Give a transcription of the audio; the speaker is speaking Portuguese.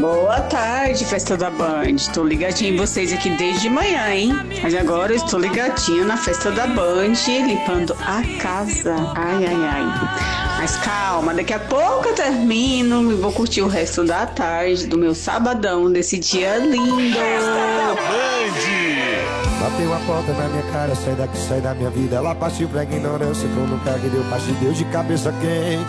Boa tarde, festa da Band. Tô ligadinha em vocês aqui desde manhã, hein? Mas agora eu estou ligadinha na festa da Band, limpando a casa. Ai, ai, ai. Mas calma, daqui a pouco eu termino e vou curtir o resto da tarde do meu sabadão desse dia lindo. Bateu a porta na minha cara, sai daqui, sai da minha vida. Ela partiu pra ignorância, como nunca que deu parte, deu de cabeça quente.